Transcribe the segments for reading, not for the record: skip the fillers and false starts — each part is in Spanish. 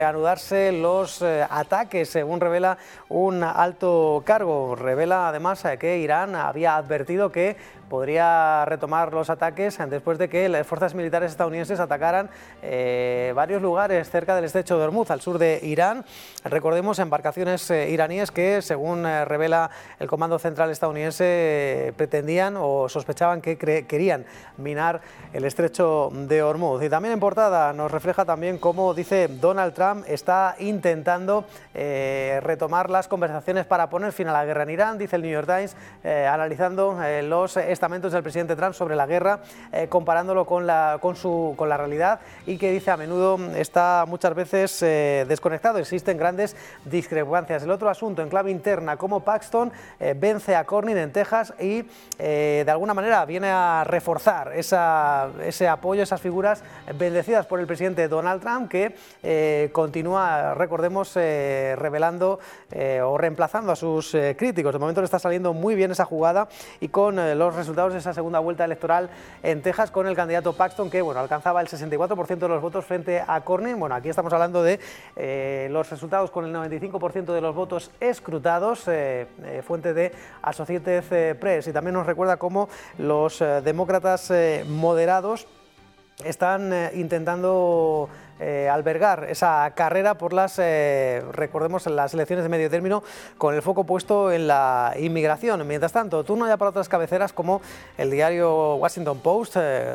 Reanudarse los ataques, según revela un alto cargo. Revela además que Irán había advertido que podría retomar los ataques después de que las fuerzas militares estadounidenses atacaran varios lugares cerca del estrecho de Hormuz, al sur de Irán. Recordemos, embarcaciones iraníes que, según revela el Comando Central estadounidense, pretendían o sospechaban que querían minar el estrecho de Hormuz. Y también en portada nos refleja también cómo, dice, Donald Trump está intentando retomar las conversaciones para poner fin a la guerra en Irán. Dice el New York Times, analizando los estamentos del presidente Trump sobre la guerra, comparándolo con la realidad, y que dice a menudo está muchas veces desconectado. Existen grandes discrepancias. El otro asunto en clave interna, cómo Paxton vence a Cornyn en Texas y de alguna manera viene a reforzar ese apoyo, esas figuras bendecidas por el presidente Donald Trump, que continúa, recordemos, revelando o reemplazando a sus críticos. De momento le está saliendo muy bien esa jugada, y con los resultados de esa segunda vuelta electoral en Texas, con el candidato Paxton, que alcanzaba el 64% de los votos frente a Cornyn. Aquí estamos hablando de los resultados con el 95% de los votos escrutados, fuente de Associated Press. Y también nos recuerda cómo los demócratas moderados están intentando albergar esa carrera por recordemos, las elecciones de medio término, con el foco puesto en la inmigración. Mientras tanto, turno ya para otras cabeceras como el diario Washington Post,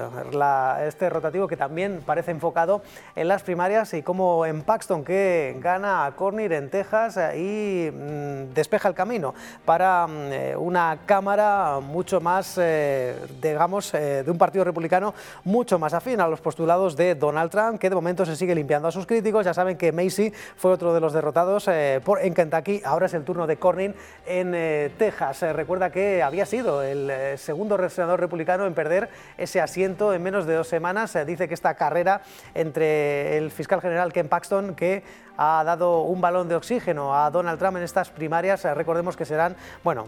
este rotativo que también parece enfocado en las primarias, y como en Paxton, que gana a Cornyn en Texas y despeja el camino para una cámara mucho más, digamos, de un partido republicano mucho más afín a los postulados de Donald Trump, que de momento se sigue limpiando a sus críticos. Ya saben que Macy fue otro de los derrotados en Kentucky. Ahora es el turno de Cornyn en Texas. Recuerda que había sido el segundo senador republicano en perder ese asiento en menos de 2 semanas. Dice que esta carrera entre el fiscal general Ken Paxton, que ha dado un balón de oxígeno a Donald Trump en estas primarias, recordemos que serán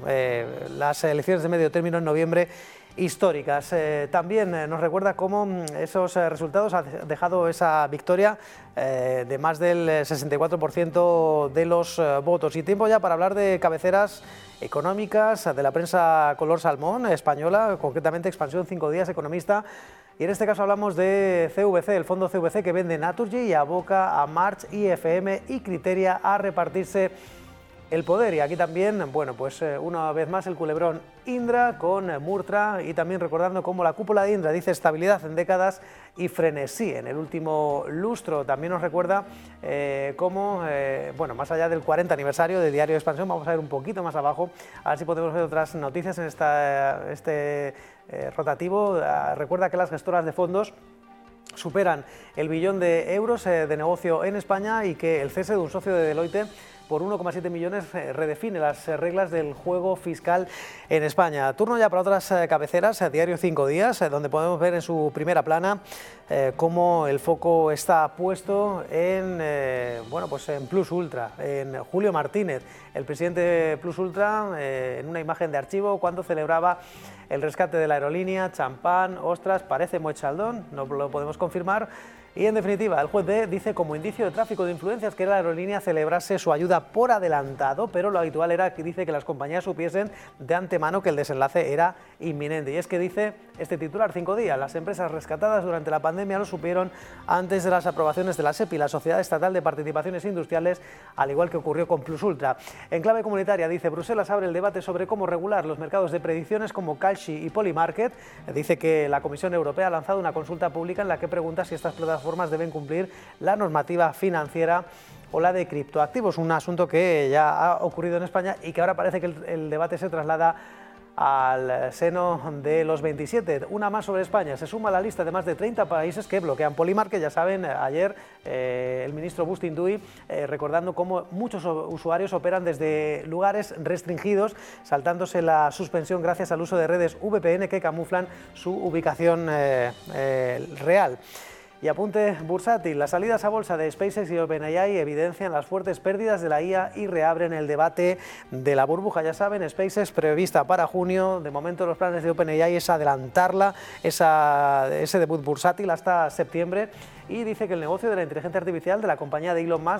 las elecciones de medio término en noviembre, históricas. También nos recuerda cómo esos resultados han dejado esa victoria de más del 64% de los votos. Y tiempo ya para hablar de cabeceras económicas de la prensa color salmón española, concretamente Expansión 5 Días, Economista. Y en este caso hablamos de CVC, el fondo CVC, que vende Naturgy y aboca a March, IFM y Criteria a repartirse el poder. Y aquí también, una vez más el culebrón Indra con Murtra, y también recordando cómo la cúpula de Indra dice estabilidad en décadas y frenesí en el último lustro. También nos recuerda cómo, más allá del 40 aniversario del diario de Expansión, vamos a ver un poquito más abajo, a ver si podemos ver otras noticias en este rotativo. Recuerda que las gestoras de fondos superan el billón de euros de negocio en España, y que el cese de un socio de Deloitte por 1,7 millones redefine las reglas del juego fiscal en España. Turno ya para otras cabeceras, diario 5 Días, donde podemos ver en su primera plana cómo el foco está puesto en Plus Ultra, en Julio Martínez, el presidente de Plus Ultra, en una imagen de archivo cuando celebraba el rescate de la aerolínea. Champán, ostras, parece Moechaldón, no lo podemos confirmar. Y en definitiva, el juez B dice como indicio de tráfico de influencias que la aerolínea celebrase su ayuda por adelantado, pero lo habitual era que dice que las compañías supiesen de antemano que el desenlace era inminente. Y es que dice este titular 5 Días, las empresas rescatadas durante la pandemia lo supieron antes de las aprobaciones de la SEPI, la Sociedad Estatal de Participaciones Industriales, al igual que ocurrió con Plus Ultra. En clave comunitaria, dice, Bruselas abre el debate sobre cómo regular los mercados de predicciones como Kalshi y Polymarket. Dice que la Comisión Europea ha lanzado una consulta pública en la que pregunta si estas plataformas deben cumplir la normativa financiera o la de criptoactivos, un asunto que ya ha ocurrido en España y que ahora parece que el debate se traslada al seno de los 27. Una más sobre España, se suma a la lista de más de 30 países que bloquean Polymarket. Ya saben, ayer el ministro Bustinduy recordando cómo muchos usuarios operan desde lugares restringidos, saltándose la suspensión gracias al uso de redes VPN que camuflan su ubicación real. Y apunte bursátil, las salidas a bolsa de SpaceX y OpenAI evidencian las fuertes pérdidas de la IA y reabren el debate de la burbuja. Ya saben, SpaceX prevista para junio, de momento los planes de OpenAI es adelantarla, ese debut bursátil hasta septiembre, y dice que el negocio de la inteligencia artificial de la compañía de Elon Musk